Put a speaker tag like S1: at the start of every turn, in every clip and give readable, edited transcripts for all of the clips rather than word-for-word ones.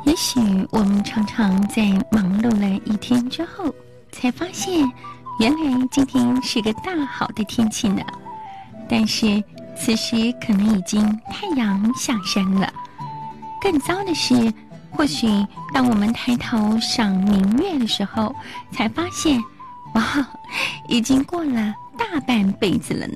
S1: 也许我们常常在忙碌了一天之后，才发现原来今天是个大好的天气呢。但是此时可能已经太阳下山了。更糟的是，或许当我们抬头赏明月的时候，才发现，哇，已经过了大半辈子了呢。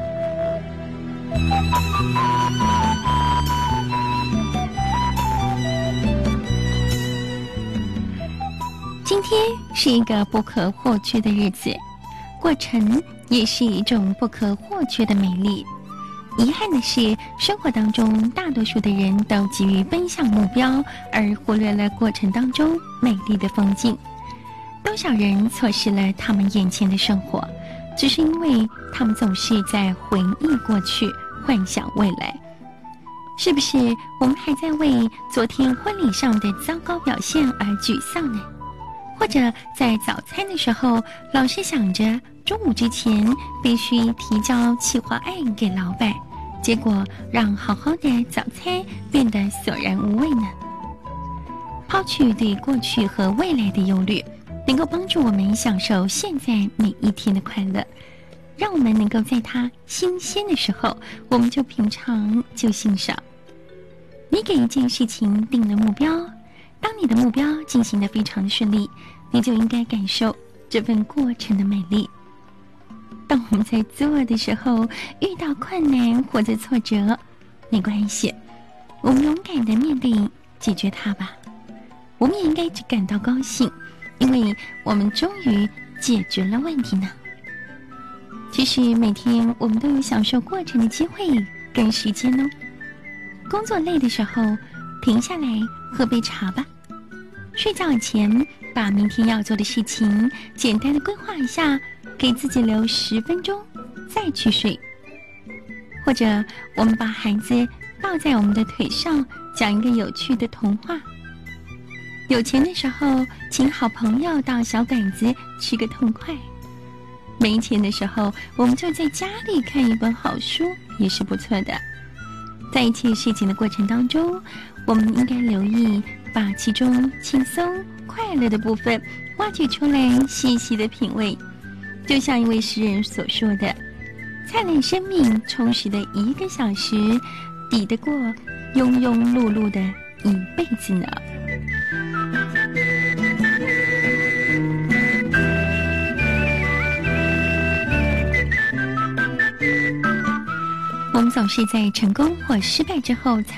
S1: 今天是一个不可或缺的日子，过程也是一种不可或缺的美丽。遗憾的是，生活当中大多数的人都急于奔向目标，而忽略了过程当中美丽的风景。多少人错失了他们眼前的生活，只是因为他们总是在回忆过去，幻想未来。是不是我们还在为昨天婚礼上的糟糕表现而沮丧呢？或者在早餐的时候，老是想着中午之前必须提交企划案给老板，结果让好好的早餐变得索然无味呢？抛去对过去和未来的忧虑，能够帮助我们享受现在每一天的快乐，让我们能够在它新鲜的时候，我们就品尝，就欣赏。你给一件事情定了目标，当你的目标进行得非常的顺利，你就应该感受这份过程的美丽。当我们在做的时候遇到困难或者挫折，没关系，我们勇敢地面对解决它吧。我们也应该感到高兴，因为我们终于解决了问题呢。其实每天我们都有享受过程的机会跟时间哦。工作累的时候，停下来喝杯茶吧。睡觉前把明天要做的事情简单的规划一下，给自己留10分钟再去睡。或者我们把孩子抱在我们的腿上，讲一个有趣的童话。有钱的时候请好朋友到小馆子吃个痛快，没钱的时候我们就在家里看一本好书，也是不错的。在一切事情的过程当中，我们应该留意把其中轻松快乐的部分挖掘出来，细细的品味。就像一位诗人所说的，灿烂生命充实的1个小时，抵得过庸庸碌碌的一辈子呢。我们总是在成功或失败之后才